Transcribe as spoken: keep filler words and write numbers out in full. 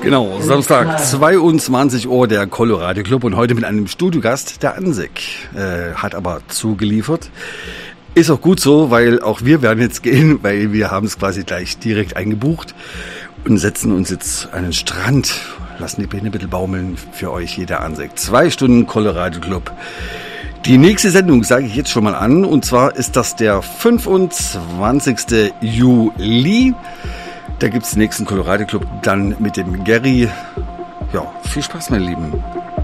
Genau, Samstag, zweiundzwanzig Uhr, der Colorado Club und heute mit einem Studiogast, der Ansek, äh, hat aber zugeliefert. Ist auch gut so, weil auch wir werden jetzt gehen, weil wir haben es quasi gleich direkt eingebucht und setzen uns jetzt an den Strand, lassen die Beine ein bisschen baumeln für euch hier, der Ansek. Zwei Stunden Colorado Club. Die nächste Sendung sage ich jetzt schon mal an, und zwar ist das der fünfundzwanzigsten Juli. Da gibt es den nächsten Colorado Club dann mit dem Gary. Ja, viel Spaß, meine Lieben.